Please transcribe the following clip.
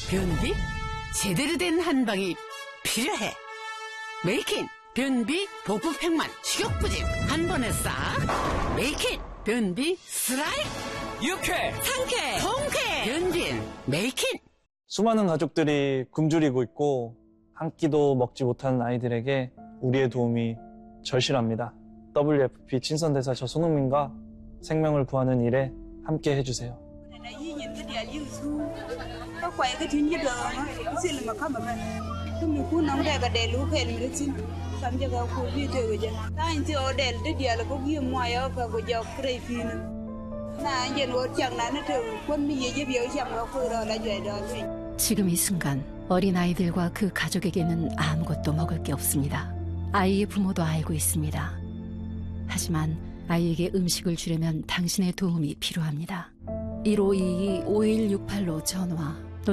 변비? 제대로 된 한방이 필요해. 메이킨 변비 복부 팽만 식욕부진 한 번에 싹. 메이킨 변비 스라이크. 유쾌 상쾌 통쾌 변비엔 메이킨. 수많은 가족들이 굶주리고 있고 한 끼도 먹지 못하는 아이들에게 우리의 도움이 절실합니다. WFP 친선대사 저 손흥민과 생명을 구하는 일에 함께 해주세요. 지금 이 순간 어린아이들과 그 가족에게는 아무것도 먹을 게 없습니다. 아이의 부모도 알고 있습니다. 하지만 아이에게 음식을 주려면 당신의 도움이 필요합니다. 1522-5168로 전화.